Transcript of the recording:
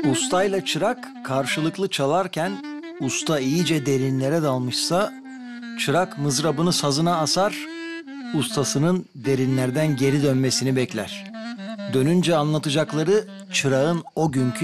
Ustayla çırak karşılıklı çalarken usta iyice derinlere dalmışsa çırak mızrabını sazına asar, ustasının derinlerden geri dönmesini bekler. Dönünce anlatacakları çırağın o günkü